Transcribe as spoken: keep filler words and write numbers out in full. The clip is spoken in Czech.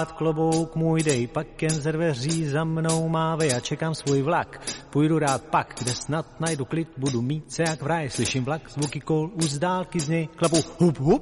Klobouk můj dej, pak jen ze dveří za mnou mávej a čekám svůj vlak. Půjdu rád pak, kde snad najdu klid, budu mít se jak v ráji. Slyším vlak, zvuky kol, už z dálky z něj klapu hup hup.